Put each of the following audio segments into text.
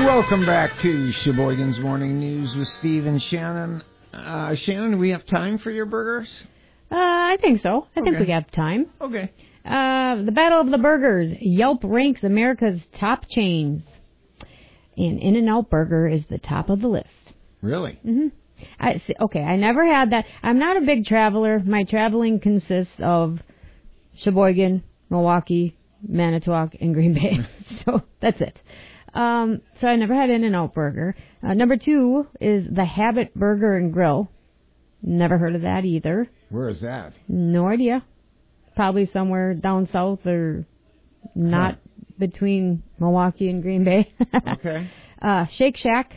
Welcome back to Sheboygan's Morning News with Steve and Shannon. Shannon, do we have time for your burgers? I think so. I think we have time. Okay. The Battle of the Burgers. Yelp ranks America's top chains. And In-N-Out Burger is the top of the list. Really? Mm-hmm. I never had that. I'm not a big traveler. My traveling consists of Sheboygan, Milwaukee, Manitowoc, and Green Bay. So that's it. So I never had In-N-Out Burger. Number 2 is the Habit Burger and Grill. Never heard of that either. Where is that? No idea. Probably somewhere down south or not between Milwaukee and Green Bay. Okay. Shake Shack.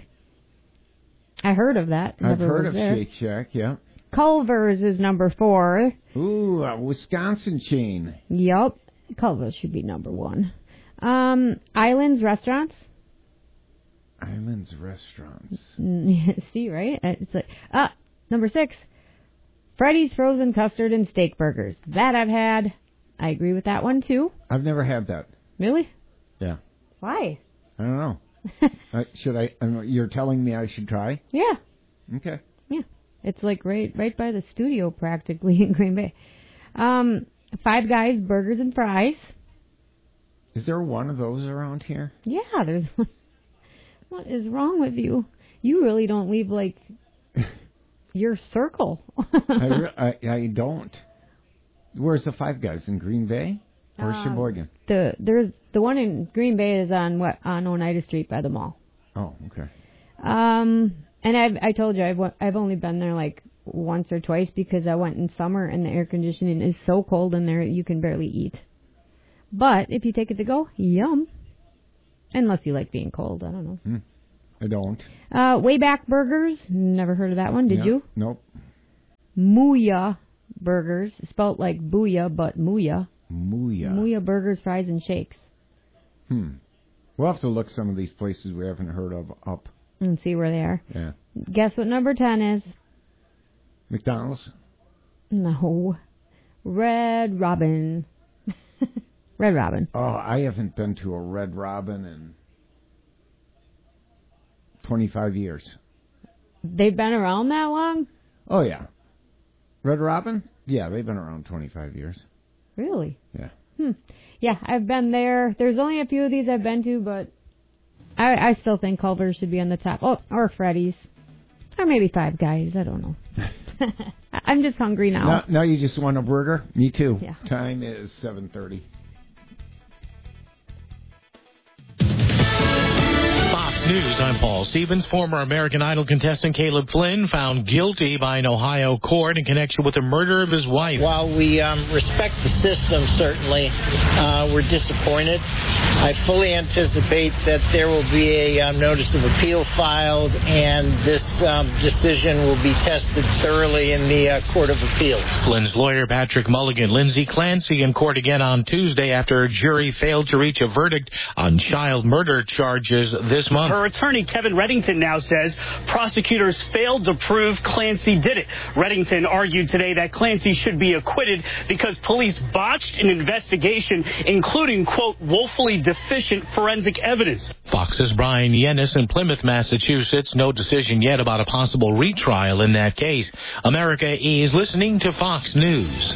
I heard of that. I've heard of Shake Shack, yeah. Culver's is number 4. Ooh, a Wisconsin chain. Yup. Culver's should be number 1. Islands Restaurants. Islands Restaurants. See, right? It's like, number 6. Freddy's Frozen Custard and Steak Burgers. That I've had. I agree with that one, too. I've never had that. Really? Yeah. Why? I don't know. Should I? You're telling me I should try? Yeah. Okay. Yeah. It's like right by the studio, practically, in Green Bay. Five Guys Burgers and Fries. Is there one of those around here? Yeah, there's one. What is wrong with you? You really don't leave, like, your circle. I don't. Where's the Five Guys? In Green Bay or Sheboygan? The one in Green Bay is on Oneida Street by the mall. Oh, okay. And I told you I've only been there like once or twice because I went in summer and the air conditioning is so cold in there you can barely eat. But if you take it to go, yum. Unless you like being cold, I don't know. I don't. Wayback Burgers, never heard of that one. Did you? Nope. Mooya Burgers, spelt like booyah, but Mooya. Mooya Burgers, Fries, and Shakes. We'll have to look some of these places we haven't heard of up. And see where they are. Yeah. Guess what number 10 is? McDonald's? No. Red Robin. Red Robin. Oh, I haven't been to a Red Robin in 25 years. They've been around that long? Oh, yeah. Red Robin? Yeah, they've been around 25 years. Really? Yeah. Yeah, I've been there. There's only a few of these I've been to, but I still think Culver's should be on the top. Oh, or Freddy's. Or maybe Five Guys. I don't know. I'm just hungry now. Now you just want a burger? Me too. Yeah. Time is 7:30. News, I'm Paul Stevens. Former American Idol contestant Caleb Flynn found guilty by an Ohio court in connection with the murder of his wife. While we respect the system, certainly, we're disappointed. I fully anticipate that there will be a notice of appeal filed, and this decision will be tested thoroughly in the Court of Appeals. Flynn's lawyer, Patrick Mulligan, Lindsay Clancy in court again on Tuesday after a jury failed to reach a verdict on child murder charges this month. Her attorney, Kevin Reddington, now says prosecutors failed to prove Clancy did it. Reddington argued today that Clancy should be acquitted because police botched an investigation, including, quote, woefully deficient forensic evidence. Fox's Brian Yennis in Plymouth, Massachusetts. No decision yet about a possible retrial in that case. America is listening to Fox News.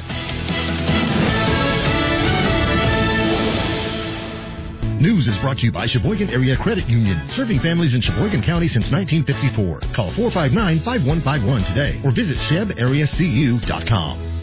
News is brought to you by Sheboygan Area Credit Union, serving families in Sheboygan County since 1954. Call 459-5151 today or visit shebareacu.com.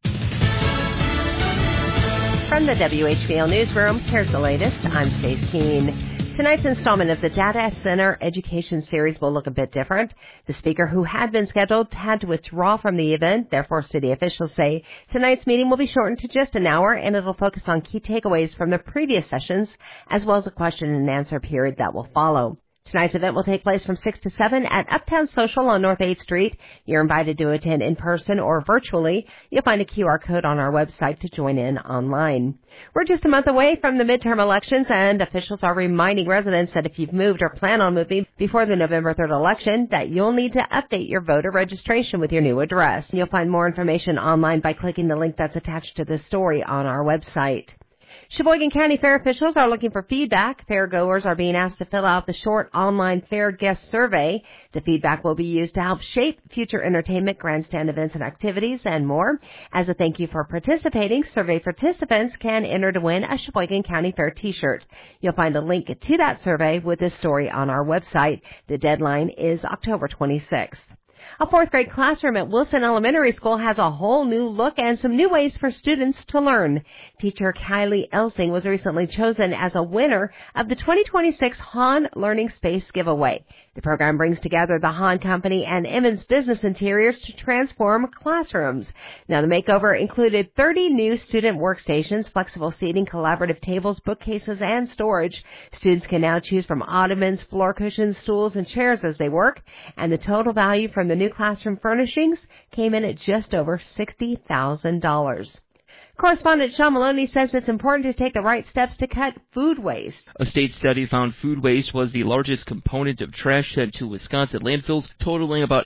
From the WHBL Newsroom, here's the latest. I'm Stace Keene. Tonight's installment of the Data Center Education Series will look a bit different. The speaker who had been scheduled had to withdraw from the event. Therefore, city officials say tonight's meeting will be shortened to just an hour, and it'll focus on key takeaways from the previous sessions, as well as a question and answer period that will follow. Tonight's event will take place from 6 to 7 at Uptown Social on North 8th Street. You're invited to attend in person or virtually. You'll find a QR code on our website to join in online. We're just a month away from the midterm elections, and officials are reminding residents that if you've moved or plan on moving before the November 3rd election, that you'll need to update your voter registration with your new address. You'll find more information online by clicking the link that's attached to this story on our website. Sheboygan County Fair officials are looking for feedback. Fairgoers are being asked to fill out the short online fair guest survey. The feedback will be used to help shape future entertainment, grandstand events and activities, and more. As a thank you for participating, survey participants can enter to win a Sheboygan County Fair t-shirt. You'll find a link to that survey with this story on our website. The deadline is October 26th. A fourth grade classroom at Wilson Elementary School has a whole new look and some new ways for students to learn. Teacher Kylie Elsing was recently chosen as a winner of the 2026 Hahn Learning Space giveaway. The program brings together the Hahn Company and Emmons Business Interiors to transform classrooms. Now, the makeover included 30 new student workstations, flexible seating, collaborative tables, bookcases, and storage. Students can now choose from ottomans, floor cushions, stools, and chairs as they work, and the total value from the new classroom furnishings came in at just over $60,000. Correspondent Sean Maloney says it's important to take the right steps to cut food waste. A state study found food waste was the largest component of trash sent to Wisconsin landfills, totaling about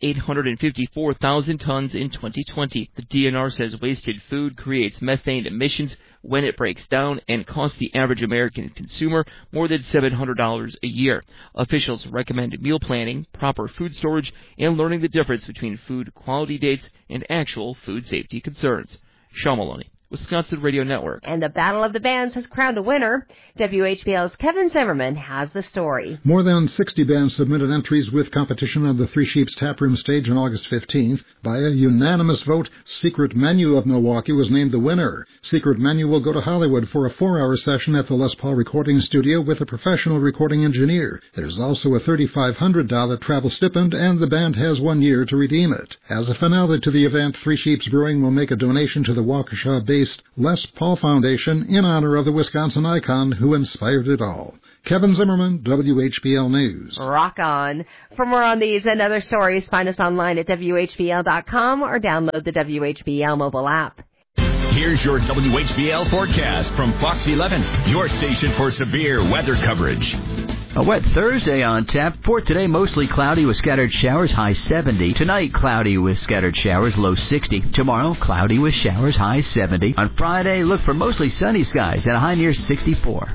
854,000 tons in 2020. The DNR says wasted food creates methane emissions when it breaks down and costs the average American consumer more than $700 a year. Officials recommend meal planning, proper food storage, and learning the difference between food quality dates and actual food safety concerns. Sean Maloney, Wisconsin Radio Network. And the Battle of the Bands has crowned a winner. WHBL's Kevin Zimmerman has the story. More than 60 bands submitted entries with competition on the Three Sheeps Taproom stage on August 15th. By a unanimous vote, Secret Menu of Milwaukee was named the winner. Secret Menu will go to Hollywood for a 4-hour session at the Les Paul Recording Studio with a professional recording engineer. There's also a $3,500 travel stipend, and the band has 1 year to redeem it. As a finale to the event, Three Sheeps Brewing will make a donation to the Waukesha-based Les Paul Foundation in honor of the Wisconsin icon who inspired it all. Kevin Zimmerman, WHBL News. Rock on. For more on these and other stories, find us online at WHBL.com or download the WHBL mobile app. Here's your WHBL forecast from Fox 11, your station for severe weather coverage. A wet Thursday on tap. For today, mostly cloudy with scattered showers, high 70. Tonight, cloudy with scattered showers, low 60. Tomorrow, cloudy with showers, high 70. On Friday, look for mostly sunny skies and a high near 64.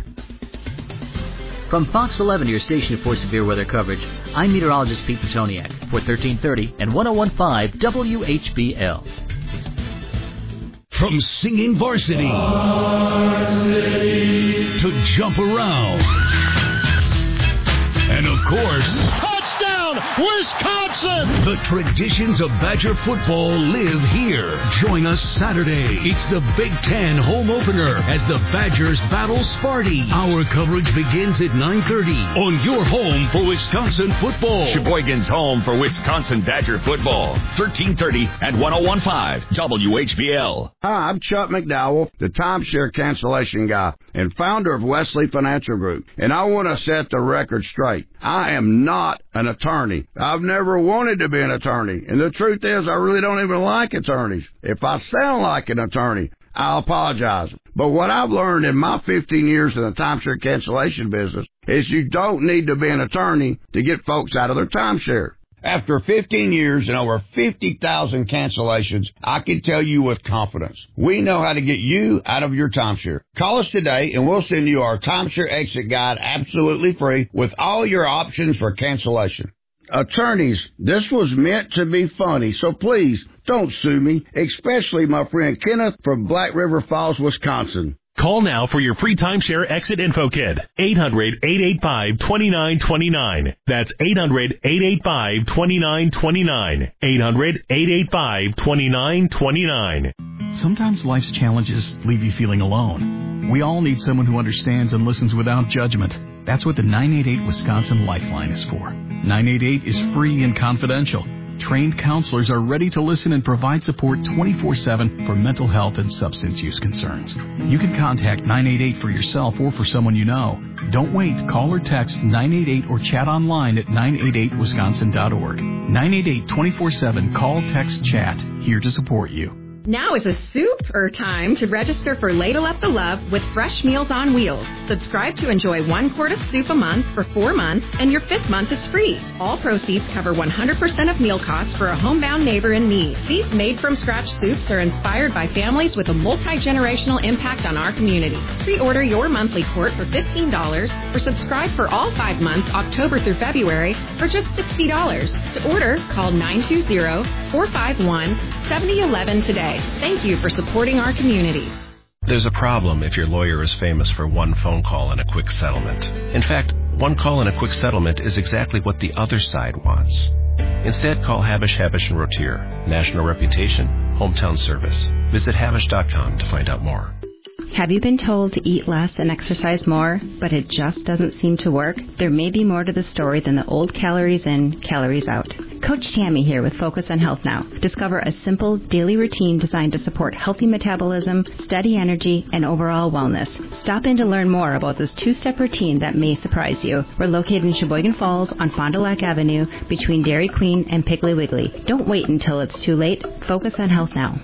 From Fox 11, your station for severe weather coverage, I'm meteorologist Pete Petoniak for 1330 and 101.5 WHBL. From singing varsity to jump around. And of course, touchdown, Wisconsin! The traditions of Badger football live here. Join us Saturday. It's the Big Ten home opener as the Badgers battle Sparty. Our coverage begins at 9:30 on your home for Wisconsin football. Sheboygan's home for Wisconsin Badger football. 1330 and 101.5 WHBL. Hi, I'm Chuck McDowell, the timeshare cancellation guy and founder of Wesley Financial Group. And I want to set the record straight. I am not an attorney. I've never wanted to be an attorney. And the truth is, I really don't even like attorneys. If I sound like an attorney, I'll apologize. But what I've learned in my 15 years in the timeshare cancellation business is you don't need to be an attorney to get folks out of their timeshare. After 15 years and over 50,000 cancellations, I can tell you with confidence, we know how to get you out of your timeshare. Call us today and we'll send you our timeshare exit guide absolutely free with all your options for cancellation. Attorneys, this was meant to be funny, so please don't sue me, especially my friend Kenneth from Black River Falls, Wisconsin. Call now for your free timeshare exit info kit. 800-885-2929. That's 800-885-2929. 800-885-2929. Sometimes life's challenges leave you feeling alone. We all need someone who understands and listens without judgment. That's what the 988 Wisconsin Lifeline is for. 988 is free and confidential. Trained counselors are ready to listen and provide support 24/7 for mental health and substance use concerns. You can contact 988 for yourself or for someone you know. Don't wait. Call or text 988 or chat online at 988wisconsin.org. 988 24/7. Call, text, chat. Here to support you. Now is a super time to register for Ladle Up the Love with Fresh Meals on Wheels. Subscribe to enjoy 1 quart of soup a month for 4 months, and your 5th month is free. All proceeds cover 100% of meal costs for a homebound neighbor in need. These made-from-scratch soups are inspired by families with a multi-generational impact on our community. Pre-order your monthly quart for $15 or subscribe for all 5 months, October through February, for just $60. To order, call 920-451-7011 today. Thank you for supporting our community. There's a problem if your lawyer is famous for one phone call and a quick settlement. In fact, one call and a quick settlement is exactly what the other side wants. Instead, call Habush, Habush & Rotier. National reputation, hometown service. Visit Habush.com to find out more. Have you been told to eat less and exercise more, but it just doesn't seem to work? There may be more to the story than the old calories in, calories out. Coach Tammy here with Focus on Health Now. Discover a simple daily routine designed to support healthy metabolism, steady energy, and overall wellness. Stop in to learn more about this 2-step routine that may surprise you. We're located in Sheboygan Falls on Fond du Lac Avenue between Dairy Queen and Piggly Wiggly. Don't wait until it's too late. Focus on Health Now.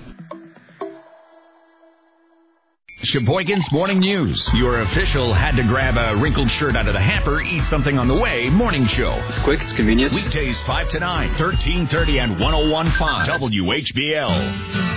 Sheboygan's Morning News. Your official had to grab a wrinkled shirt out of the hamper, eat something on the way morning show. It's quick, it's convenient. Weekdays 5 to 9, 1330 and 101.5 WHBL.